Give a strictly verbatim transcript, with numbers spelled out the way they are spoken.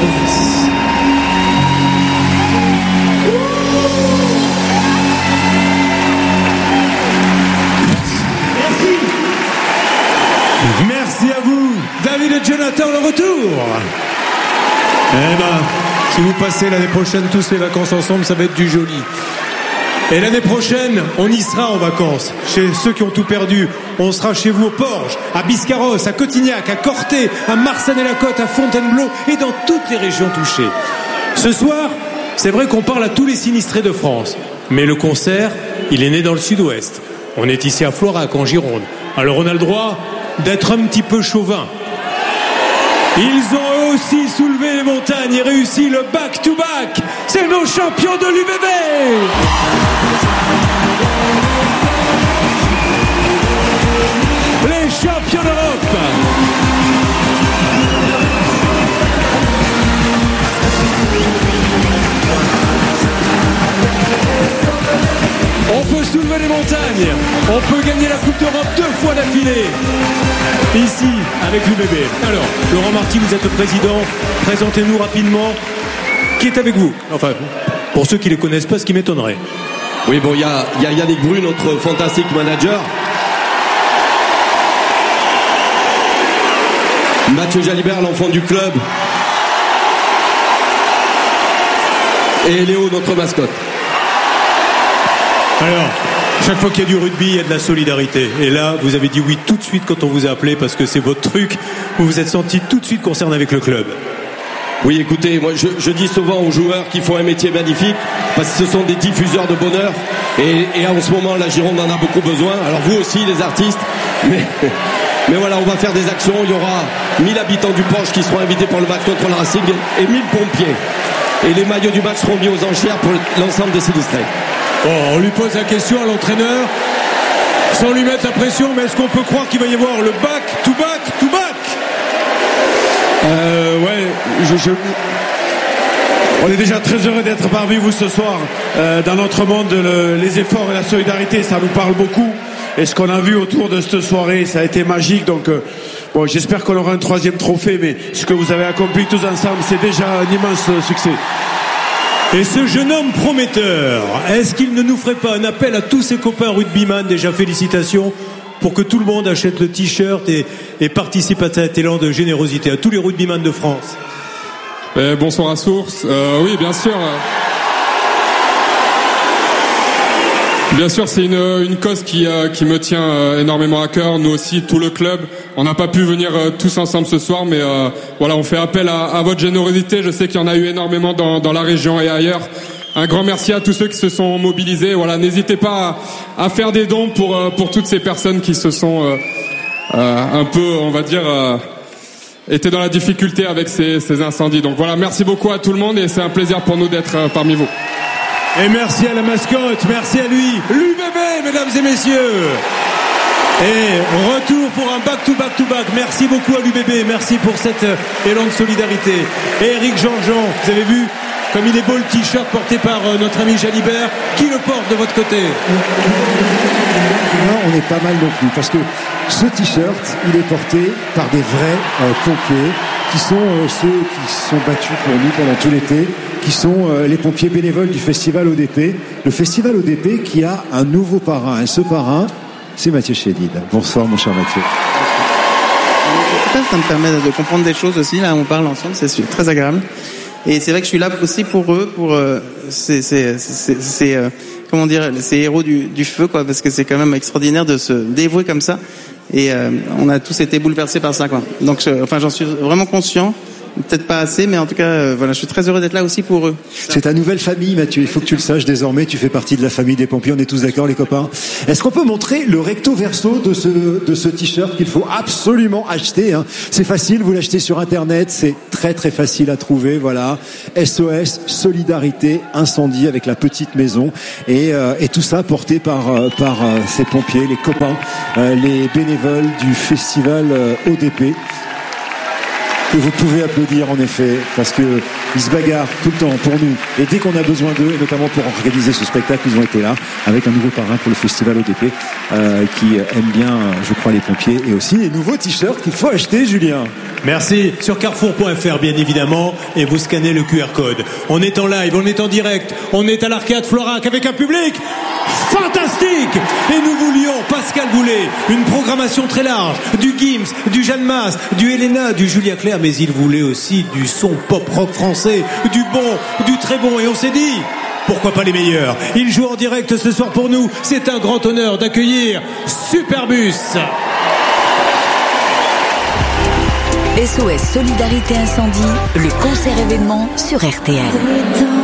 Merci à vous, David et Jonathan, le retour. Eh ben, si vous passez l'année prochaine tous les vacances ensemble, ça va être du joli. Et l'année prochaine, on y sera en vacances. Chez ceux qui ont tout perdu, on sera chez vous au Porge, à Biscarrosse, à Cotignac, à Corté, à Marsanne-et-la-Côte, à Fontainebleau et dans toutes les régions touchées. Ce soir, c'est vrai qu'on parle à tous les sinistrés de France. Mais le concert, il est né dans le sud-ouest. On est ici à Florac, en Gironde. Alors on a le droit d'être un petit peu chauvin. Ils ont eux aussi soulevé les montagnes et réussi le back-to-back. C'est nos champions de l'U B B. Les champions d'Europe. On peut soulever les montagnes. On peut gagner la Coupe d'Europe deux fois d'affilée. Ici, avec l'U B B. Alors, Laurent Marty, vous êtes le président. Présentez-nous rapidement. Qui est avec vous? Enfin, pour ceux qui ne les connaissent pas, ce qui m'étonnerait. Oui, bon, il y a, y a Yannick Bru, notre fantastique manager. Mathieu Jalibert, l'enfant du club. Et Léo, notre mascotte. Alors, chaque fois qu'il y a du rugby, il y a de la solidarité. Et là, vous avez dit oui tout de suite quand on vous a appelé parce que c'est votre truc. Vous vous êtes senti tout de suite concerné avec le club. Oui, écoutez, moi je, je dis souvent aux joueurs qu'ils font un métier magnifique parce que ce sont des diffuseurs de bonheur et, et en ce moment la Gironde en a beaucoup besoin. Alors vous aussi les artistes, mais, mais voilà, on va faire des actions. Il y aura mille habitants du Porche qui seront invités pour le match contre le Racing et mille pompiers. Et les maillots du match seront mis aux enchères pour l'ensemble des sinistrés. Bon, on lui pose la question à l'entraîneur sans lui mettre la pression, mais est-ce qu'on peut croire qu'il va y avoir le back to back to back? Euh, ouais, je, je... on est déjà très heureux d'être parmi vous ce soir. Euh, dans notre monde, le, les efforts et la solidarité, ça nous parle beaucoup. Et ce qu'on a vu autour de cette soirée, ça a été magique. Donc, euh, bon, j'espère qu'on aura un troisième trophée, mais ce que vous avez accompli tous ensemble, c'est déjà un immense succès. Et ce jeune homme prometteur, est-ce qu'il ne nous ferait pas un appel à tous ses copains rugbyman, déjà félicitations, pour que tout le monde achète le t-shirt et, et participe à cet élan de générosité, à tous les rugbyman de France? Eh, bonsoir à Source. Euh, oui, bien sûr. Bien sûr, c'est une, une cause qui, euh, qui me tient euh, énormément à cœur. Nous aussi, tout le club. On n'a pas pu venir euh, tous ensemble ce soir, mais euh, voilà, on fait appel à, à votre générosité. Je sais qu'il y en a eu énormément dans, dans la région et ailleurs. Un grand merci à tous ceux qui se sont mobilisés. Voilà, n'hésitez pas à, à faire des dons pour euh, pour toutes ces personnes qui se sont euh, euh, un peu, on va dire, euh, étaient dans la difficulté avec ces, ces incendies. Donc voilà, merci beaucoup à tout le monde et c'est un plaisir pour nous d'être euh, parmi vous. Et merci à la mascotte, merci à lui, l'U B B, mesdames et messieurs. Et retour pour un back-to-back-to-back. Merci beaucoup à l'U B B, merci pour cet euh, élan de solidarité. Et Eric Jean-Jean, vous avez vu comme il est beau le t-shirt porté par euh, notre ami Jalibert. Qui le porte de votre côté? Non, on est pas mal non plus, parce que ce t-shirt, il est porté par des vrais euh, pompiers, qui sont euh, ceux qui se sont battus pour nous pendant tout l'été, qui sont euh, les pompiers bénévoles du Festival O D P. Le Festival O D P qui a un nouveau parrain, et ce parrain, c'est Mathieu Chédid. Bonsoir mon cher Mathieu. Ça me permet de comprendre des choses aussi, là on parle ensemble, c'est très agréable. Et c'est vrai que je suis là aussi pour eux, pour euh, ces, ces, ces, ces euh, comment dire, ces héros du, du feu, quoi, parce que c'est quand même extraordinaire de se dévouer comme ça. Et euh, on a tous été bouleversés par ça, quoi. Donc, je, enfin, j'en suis vraiment conscient. Peut-être pas assez, mais en tout cas, euh, voilà, je suis très heureux d'être là aussi pour eux. C'est ta nouvelle famille, Mathieu. Il faut que tu le saches désormais. Tu fais partie de la famille des pompiers. On est tous d'accord, les copains. Est-ce qu'on peut montrer le recto verso de ce de ce t-shirt qu'il faut absolument acheter, hein. C'est facile. Vous l'achetez sur Internet. C'est très très facile à trouver. Voilà. S O S, solidarité, incendie avec la petite maison et euh, et tout ça porté par euh, par euh, ces pompiers, les copains, euh, les bénévoles du festival euh, O D P. Que vous pouvez applaudir en effet, parce que ils se bagarrent tout le temps pour nous. Et dès qu'on a besoin d'eux, et notamment pour organiser ce spectacle, ils ont été là, avec un nouveau parrain pour le festival O D P, euh, qui aime bien, je crois, les pompiers, et aussi les nouveaux t-shirts qu'il faut acheter, Julien. Merci. Sur carrefour point f r, bien évidemment, et vous scannez le Q R code. On est en live, on est en direct, on est à l'Arcade Florac avec un public fantastique. Et nous voulions, Pascal voulait, une programmation très large, du Gims, du Jeanne Masse, du Helena, du Julia Claire, mais il voulait aussi du son pop-rock français, du bon, du très bon, et on s'est dit... Pourquoi pas les meilleurs? Il joue en direct ce soir pour nous. C'est un grand honneur d'accueillir Superbus. S O S Solidarité Incendie, le concert événement sur R T L.